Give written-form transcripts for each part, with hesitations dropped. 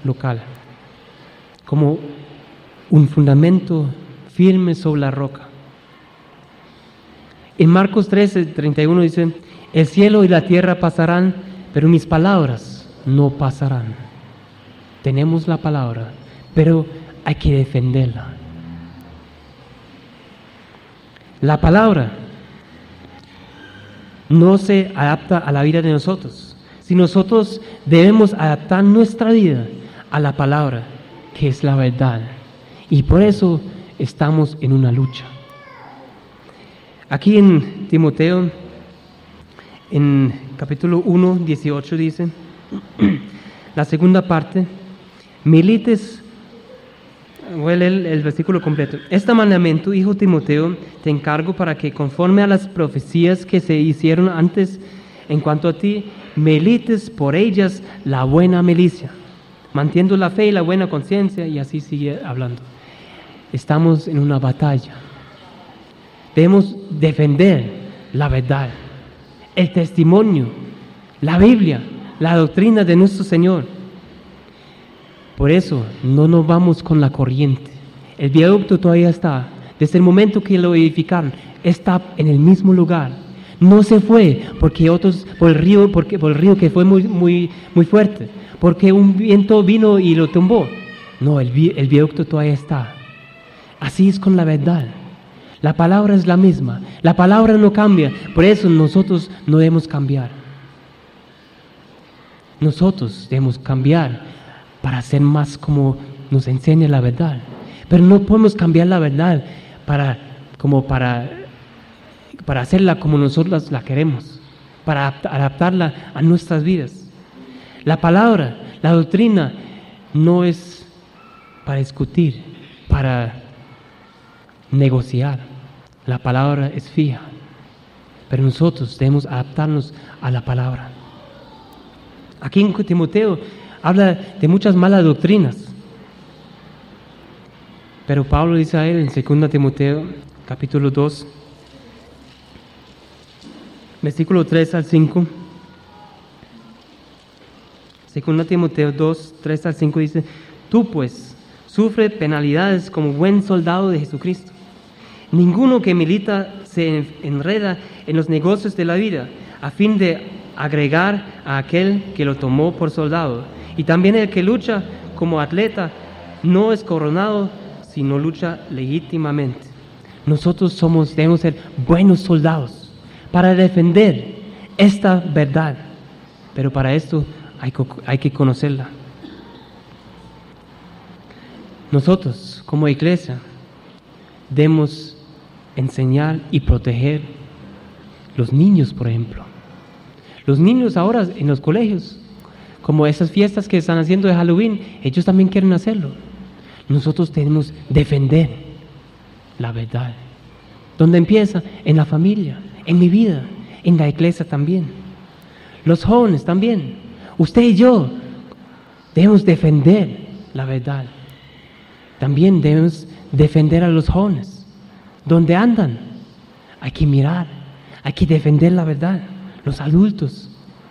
local, como un fundamento firme sobre la roca. En Marcos 13:31 dice: el cielo y la tierra pasarán, pero mis palabras no pasarán. Tenemos la palabra, pero hay que defenderla. La palabra no se adapta a la vida de nosotros. Si nosotros debemos adaptar nuestra vida a la palabra, que es la verdad. Y por eso estamos en una lucha. Aquí en Timoteo, en capítulo 1, 18 dice, la segunda parte, milites. Voy a leer el versículo completo. Este mandamiento, hijo Timoteo, te encargo para que conforme a las profecías que se hicieron antes en cuanto a ti, milites por ellas la buena milicia, manteniendo la fe y la buena conciencia, y así sigue hablando. Estamos en una batalla. Debemos defender la verdad, el testimonio, la Biblia, la doctrina de nuestro Señor. Por eso no nos vamos con la corriente. El viaducto todavía está. Desde el momento que lo edificaron, está en el mismo lugar. No se fue por el río que fue muy fuerte, porque un viento vino y lo tumbó. No, el viaducto todavía está. Así es con la verdad. La palabra es la misma. La palabra no cambia. Por eso nosotros no debemos cambiar. Nosotros debemos cambiar para ser más como nos enseña la verdad. Pero no podemos cambiar la verdad para hacerla como nosotros la queremos, para adaptarla a nuestras vidas. La palabra, la doctrina, no es para discutir, para negociar. La palabra es fija, pero nosotros debemos adaptarnos a la palabra. Aquí en Timoteo habla de muchas malas doctrinas, pero Pablo dice a él en 2 Timoteo capítulo 2, versículo 3 al 5. 2 Timoteo 2, 3 al 5 dice: tú pues sufre penalidades como buen soldado de Jesucristo. Ninguno que milita se enreda en los negocios de la vida, a fin de agregar a aquel que lo tomó por soldado. Y también el que lucha como atleta no es coronado, sino lucha legítimamente. Nosotros debemos ser buenos soldados para defender esta verdad, pero para esto hay que conocerla. Nosotros, como iglesia, debemos enseñar y proteger los niños, por ejemplo. Los niños ahora en los colegios, como esas fiestas que están haciendo de Halloween, ellos también quieren hacerlo. Nosotros tenemos que defender la verdad. ¿Dónde empieza? En la familia, en mi vida, en la iglesia también. Los jóvenes también. Usted y yo debemos defender la verdad. También debemos defender a los jóvenes. ¿Dónde andan? Hay que mirar, hay que defender la verdad. Los adultos.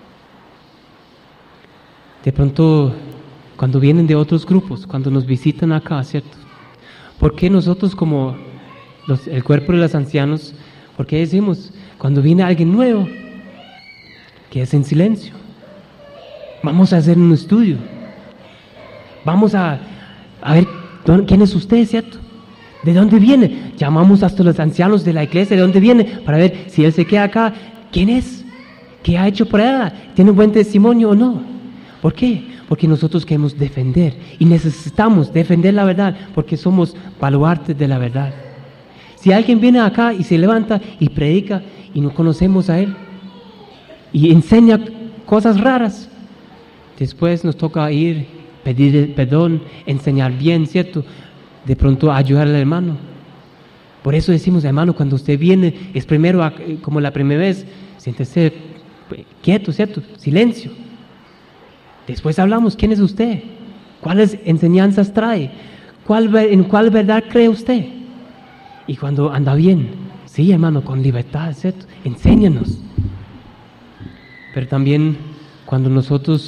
De pronto, cuando vienen de otros grupos, cuando nos visitan acá, ¿cierto? ¿Por qué nosotros como el cuerpo de los ancianos, por qué decimos, cuando viene alguien nuevo, que es en silencio? Vamos a hacer un estudio. Vamos a ver quién es usted, ¿cierto? ¿De dónde viene? Llamamos hasta los ancianos de la iglesia, ¿de dónde viene? Para ver si él se queda acá, ¿quién es? ¿Qué ha hecho por allá? ¿Tiene un buen testimonio o no? ¿Por qué? Porque nosotros queremos defender y necesitamos defender la verdad porque somos baluartes de la verdad. Si alguien viene acá y se levanta y predica y no conocemos a él y enseña cosas raras, después nos toca ir, pedir perdón, enseñar bien, ¿cierto? De pronto ayudar al hermano. Por eso decimos, hermano, cuando usted viene, es primero, como la primera vez, siéntese quieto, ¿cierto? Silencio. Después hablamos, ¿quién es usted? ¿Cuáles enseñanzas trae? ¿En cuál verdad cree usted? Y cuando anda bien, sí, hermano, con libertad, ¿cierto? Enséñanos. Pero también cuando nosotros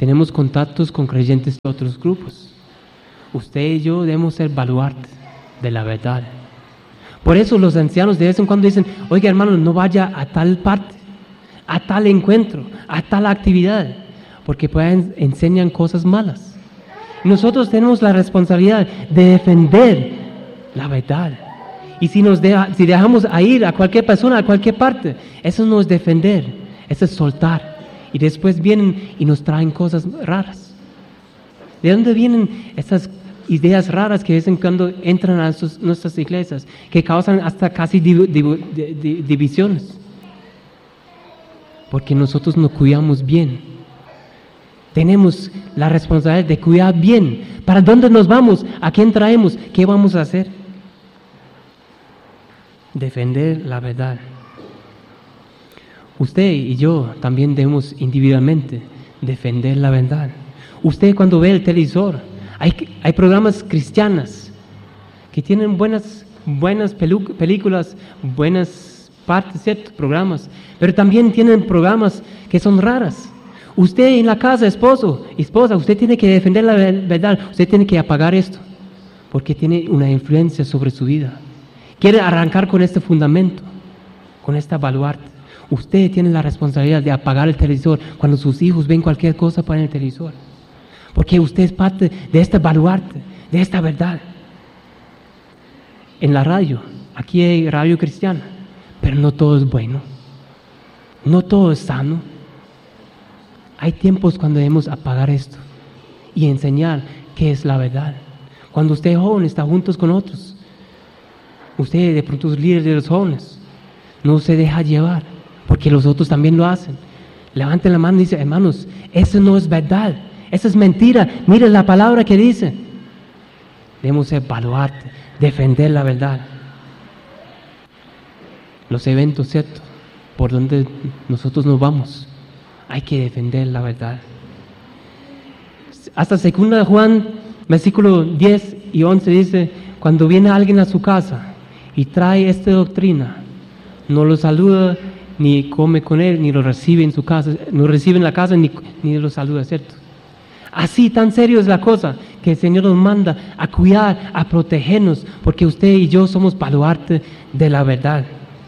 tenemos contactos con creyentes de otros grupos. Usted y yo debemos ser baluarte de la verdad. Por eso los ancianos de vez en cuando dicen, oiga hermano, no vaya a tal parte, a tal encuentro, a tal actividad, porque enseñan cosas malas. Nosotros tenemos la responsabilidad de defender la verdad. Y si dejamos a ir a cualquier persona, a cualquier parte, eso no es defender, eso es soltar. Y después vienen y nos traen cosas raras. ¿De dónde vienen esas ideas raras que de vez en cuando entran a nuestras iglesias, que causan hasta casi divisiones? Porque nosotros no cuidamos bien. Tenemos la responsabilidad de cuidar bien. ¿Para dónde nos vamos? ¿A quién traemos? ¿Qué vamos a hacer? Defender la verdad. Usted y yo también debemos individualmente defender la verdad. Usted cuando ve el televisor, hay programas cristianas que tienen buenas películas, buenas partes, ciertos programas, pero también tienen programas que son raras. Usted en la casa, esposa, usted tiene que defender la verdad, usted tiene que apagar esto, porque tiene una influencia sobre su vida. Quiere arrancar con este fundamento, con esta baluarte. Usted tiene la responsabilidad de apagar el televisor cuando sus hijos ven cualquier cosa para el televisor. Porque usted es parte de este baluarte, de esta verdad. En la radio, aquí hay radio cristiana, pero no todo es bueno. No todo es sano. Hay tiempos cuando debemos apagar esto y enseñar qué es la verdad. Cuando usted es joven, está juntos con otros. Usted de pronto es líder de los jóvenes. No se deja llevar, porque los otros también lo hacen. Levanten la mano y dicen, hermanos, eso no es verdad, eso es mentira. Miren la palabra que dice. Debemos ser baluarte, defender la verdad. Los eventos, ¿cierto? Por donde nosotros nos vamos, hay que defender la verdad. Hasta 2 Juan, versículo 10 y 11 dice, cuando viene alguien a su casa y trae esta doctrina, no lo saluda, ni come con él, ni lo recibe en su casa, no recibe en la casa, ni lo saluda, ¿cierto? Así tan serio es la cosa, que el Señor nos manda a cuidar, a protegernos, porque usted y yo somos baluarte de la verdad.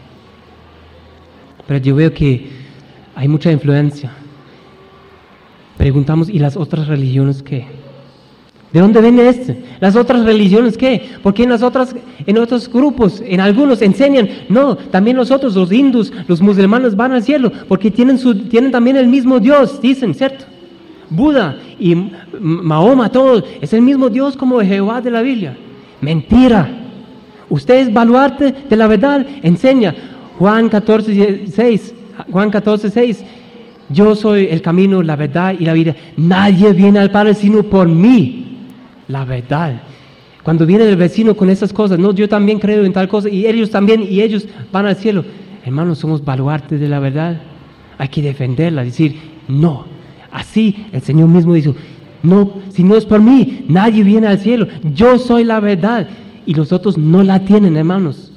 Pero yo veo que hay mucha influencia. Preguntamos, ¿y las otras religiones qué? ¿De dónde viene este? ¿Las otras religiones qué? Porque en otros grupos, en algunos enseñan, no, también nosotros, los hindús, los musulmanes van al cielo, porque tienen también el mismo Dios, dicen, ¿cierto? Buda y Mahoma, todo, es el mismo Dios como Jehová de la Biblia. Mentira. Usted es baluarte de la verdad, enseña. Juan 14:6, yo soy el camino, la verdad y la vida. Nadie viene al Padre sino por mí. La verdad. Cuando viene el vecino con esas cosas, no, yo también creo en tal cosa, y ellos también, y ellos van al cielo. Hermanos, somos baluartes de la verdad. Hay que defenderla, decir, no. Así el Señor mismo dijo, no, si no es por mí, nadie viene al cielo. Yo soy la verdad, y los otros no la tienen, hermanos.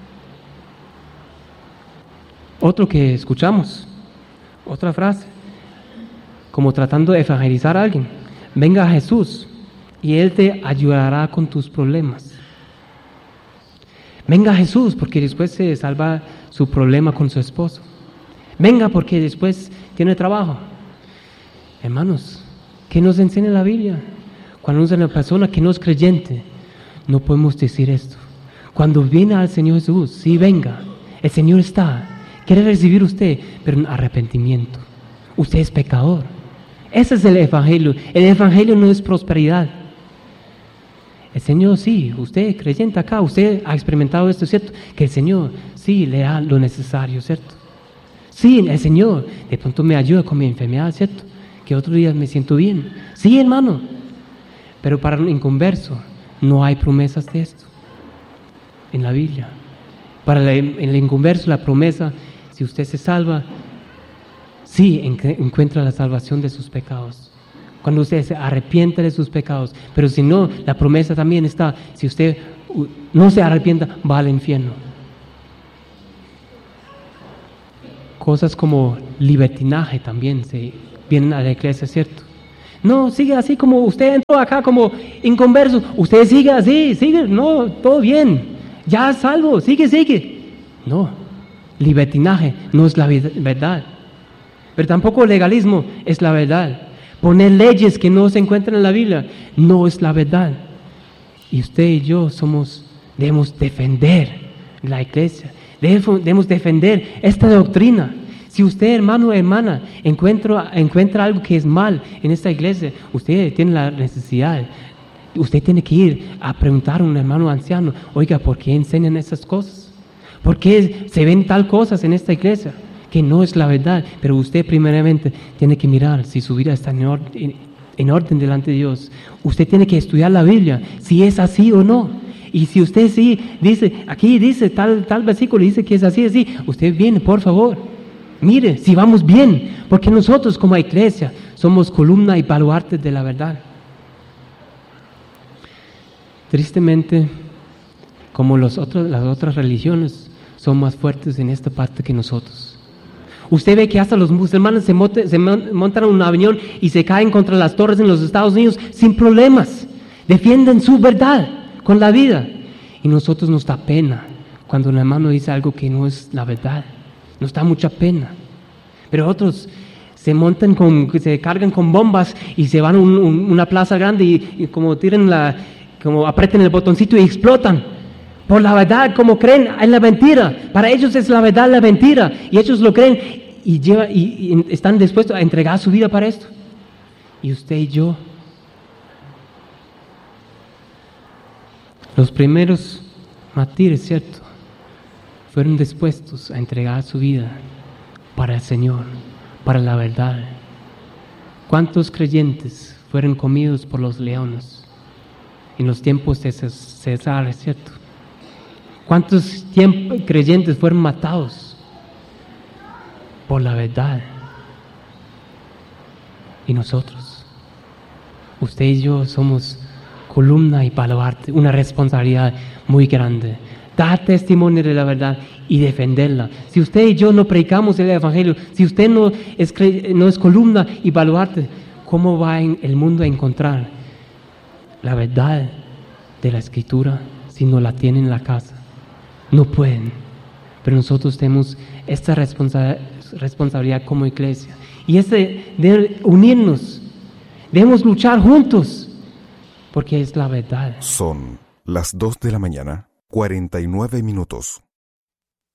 Otro que escuchamos, otra frase, como tratando de evangelizar a alguien. Venga a Jesús y Él te ayudará con tus problemas. Venga a Jesús porque después se salva su problema con su esposo. Venga porque después tiene trabajo. Hermanos, ¿qué nos enseña la Biblia? Cuando es una persona que no es creyente, no podemos decir esto. Cuando viene al Señor Jesús, sí, venga, el Señor está, quiere recibir usted, pero en arrepentimiento. Usted es pecador. Ese es el Evangelio. El Evangelio no es prosperidad. El Señor sí, usted creyente acá, usted ha experimentado esto, ¿cierto? Que el Señor sí le da lo necesario, ¿cierto? Sí, el Señor de pronto me ayuda con mi enfermedad, ¿cierto? Que otro día me siento bien. Sí, hermano. Pero para un inconverso no hay promesas de esto en la Biblia. Para el inconverso la promesa, si usted se salva, sí encuentra la salvación de sus pecados. Cuando usted se arrepienta de sus pecados. Pero si no, la promesa también está, si usted no se arrepienta, va al infierno. Cosas como libertinaje también se vienen a la iglesia, ¿cierto? No, sigue así como usted entró acá como inconverso. Usted sigue así, sigue, no, todo bien. Ya salvo, sigue. No, libertinaje no es la verdad. Pero tampoco legalismo es la verdad. Poner leyes que no se encuentran en la Biblia no es la verdad. Y usted y yo debemos defender la iglesia. Debemos defender esta doctrina. Si usted, hermano o hermana, encuentra algo que es mal en esta iglesia, usted tiene la necesidad, usted tiene que ir a preguntar a un hermano anciano, oiga, ¿por qué enseñan esas cosas? ¿Por qué se ven tal cosas en esta iglesia? Que no es la verdad, pero usted primeramente tiene que mirar si su vida está en orden delante de Dios. Usted tiene que estudiar la Biblia, si es así o no. Y si usted sí dice, aquí dice tal versículo, dice que es así, usted viene, por favor. Mire, si vamos bien, porque nosotros como iglesia somos columna y baluarte de la verdad. Tristemente, como las otras religiones son más fuertes en esta parte que nosotros. Usted ve que hasta los musulmanes se montan en un avión y se caen contra las torres en los Estados Unidos sin problemas. Defienden su verdad con la vida. Y nosotros nos da pena cuando un hermano dice algo que no es la verdad. Nos da mucha pena. Pero otros se cargan con bombas y se van a una plaza grande y como como aprieten el botoncito y explotan. Por la verdad, como creen en la mentira. Para ellos es la verdad la mentira. Y ellos lo creen y están dispuestos a entregar su vida para esto. Y usted y yo, los primeros mártires, ¿cierto?, fueron dispuestos a entregar su vida para el Señor, para la verdad. ¿Cuántos creyentes fueron comidos por los leones en los tiempos de César, ¿cierto? ¿Cuántos creyentes fueron matados por la verdad? Y nosotros, usted y yo somos columna y baluarte, una responsabilidad muy grande. Dar testimonio de la verdad y defenderla. Si usted y yo no predicamos el Evangelio, si usted no es columna y baluarte, ¿cómo va el mundo a encontrar la verdad de la Escritura si no la tienen en la casa? No pueden. Pero nosotros tenemos esta responsabilidad como iglesia. Y de unirnos. Debemos luchar juntos. Porque es la verdad. Son las 2 de la mañana, 49 minutos.